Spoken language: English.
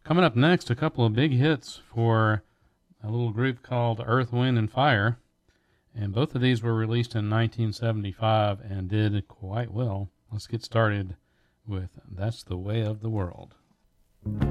Coming up next, a couple of big hits for a little group called Earth, Wind, and Fire. And both of these were released in 1975 and did quite well. Let's get started with That's the Way of the World.